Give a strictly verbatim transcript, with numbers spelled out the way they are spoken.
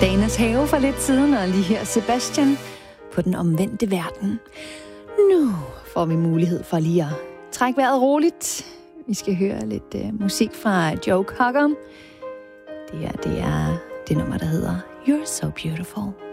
Danes Have for lidt siden, og lige her Sebastian på den omvendte verden. Nu får vi mulighed for lige at trække vejret roligt. Vi skal høre lidt uh, musik fra Joe Cocker. Det er, det er det nummer, der hedder You're So Beautiful.